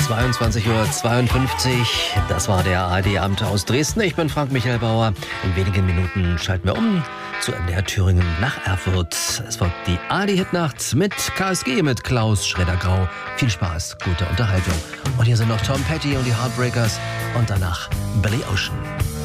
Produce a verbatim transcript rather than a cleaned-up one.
zweiundzwanzig Uhr zweiundfünfzig. Das war der A R D-Abend aus Dresden. Ich bin Frank Michael Bauer. In wenigen Minuten schalten wir um zu M D R Thüringen nach Erfurt. Es folgt die A R D-Hitnacht mit K S G, mit Klaus Schredder-Grau. Viel Spaß, gute Unterhaltung. Und hier sind noch Tom Petty und die Heartbreakers und danach Billy Ocean.